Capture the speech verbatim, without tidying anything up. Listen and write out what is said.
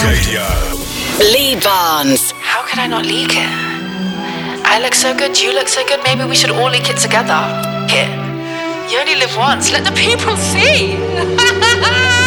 Radio. Lee Barnes. How could I not leak it? I look so good, you look so good, maybe we should all leak it together. Here. You only live once, let the people see.